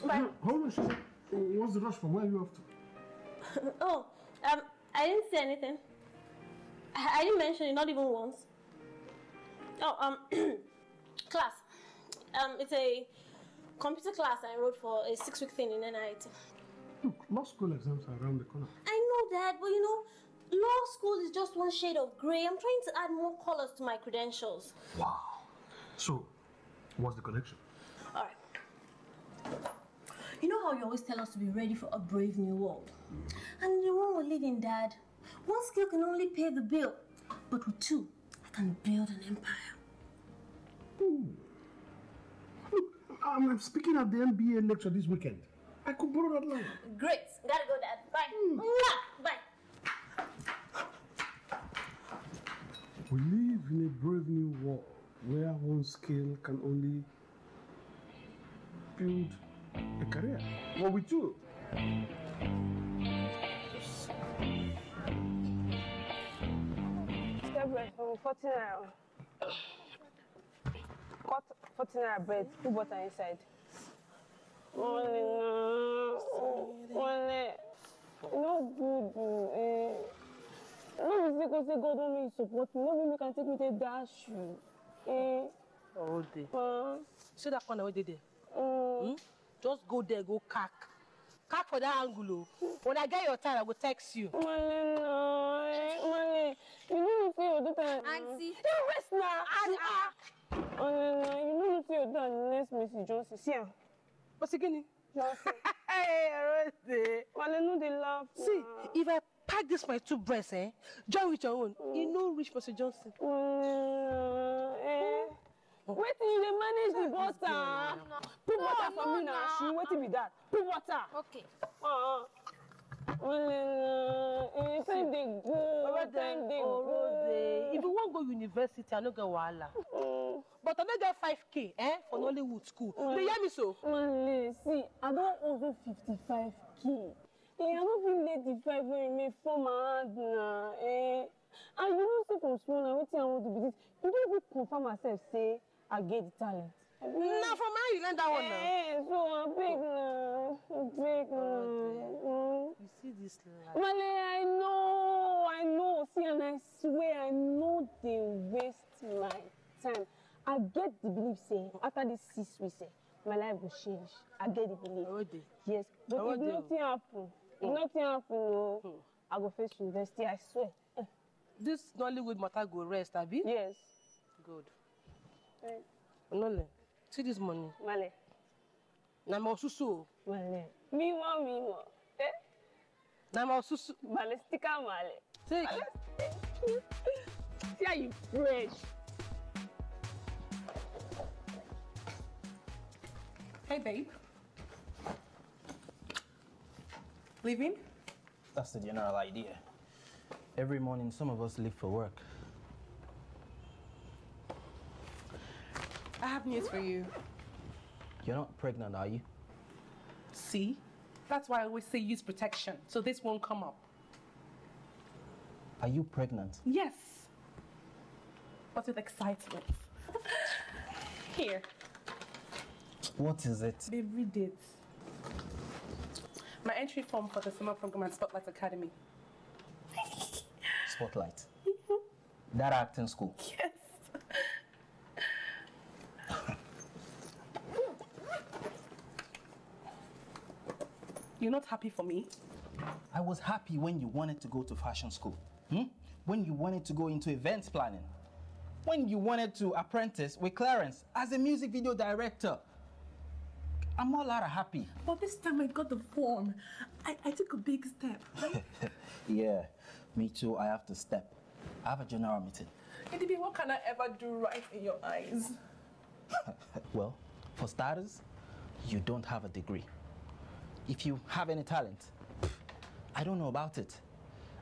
Bye. Hold on, Shisa. What's the rush from? Where are you off to? Oh, I didn't say anything. I didn't mention it, not even once. Oh, class. It's a computer class I wrote for a 6-week thing in NIT. Look, law school exams are around the corner. I know that, but you know, law school is just one shade of grey. I'm trying to add more colors to my credentials. Wow. So, what's the connection? All right. You know how you always tell us to be ready for a brave new world? And the one we live in, Dad, one skill can only pay the bill. But with two, I can build an empire. Look, I'm speaking at the MBA lecture this weekend. I could borrow that line. Great. Gotta go, Dad. Bye. Bye. We live in a brave new world where one skill can only build a career. What we do? Step bread from 40 naira. Cut 40 naira bread, put butter inside. No good. No be because God don't make support me. No me can take me to dash you. Oh, day. See that corner where they there? Just go there, go cack. Cack for that angle. When I get your time, I will text you. Mane, you know if you do that. Auntie. You rest now. You know if you do that next Mrs. Johnson. See her. What's again? Johnson. Hey, Rose. Mane, no they laugh. See, if I pack this my two breasts, join with your own. You know rich Mr. Johnson. Wait till you manage the butter. Put butter for me now. She waiting with that. Put butter. Okay. Time they go. Time they go. If you want to go university, I don't get wahala. But I don't get 5K for Nollywood school. They hear me so? See, I don't owe 55K. I don't feel 85 when you make for my hand now. And you know, say from small, now waiting I want to be this. You don't even confirm myself, say, I get the talent. Now, from where you learn that one now? So I'm big now. You see this life? Male, I know. See, and I swear, I know they waste my time. I get the belief, say, after this 6 weeks, say, my life will change. I get the belief. Yes, but if nothing happen, no, I go face university, I swear. This Nollywood matter go rest, Abi? Yes. Good. Nole, see this money? Male. Na my susu. Male. Me more. Na my susu. Male, sticker male. Take. See how you fresh. Hey, babe. Leaving? That's the general idea. Every morning, some of us leave for work. I have news for you. You're not pregnant, are you? See? That's why I always say use protection, so this won't come up. Are you pregnant? Yes. But with excitement. Here. What is it? Babe, read it. My entry form for the summer program at Spotlight Academy. Spotlight? That acting school? Yes. You're not happy for me? I was happy when you wanted to go to fashion school. When you wanted to go into events planning. When you wanted to apprentice with Clarence as a music video director. I'm all out of happy. But this time I got the form. I took a big step. Yeah, me too. I have to step. I have a general meeting. Edibi, what can I ever do right in your eyes? Well, for starters, you don't have a degree. If you have any talent, I don't know about it.